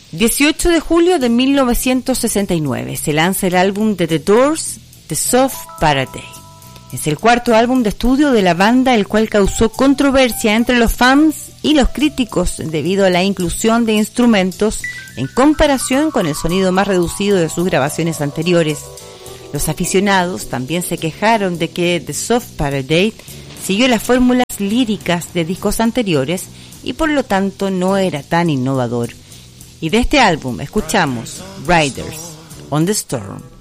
18 de julio de 1969 se lanza el álbum de The Doors, The Soft Parade. Es el cuarto álbum de estudio de la banda, el cual causó controversia entre los fans y los críticos debido a la inclusión de instrumentos en comparación con el sonido más reducido de sus grabaciones anteriores. Los aficionados también se quejaron de que The Soft Parade siguió las fórmulas líricas de discos anteriores y por lo tanto no era tan innovador. Y de este álbum escuchamos Riders on the Storm.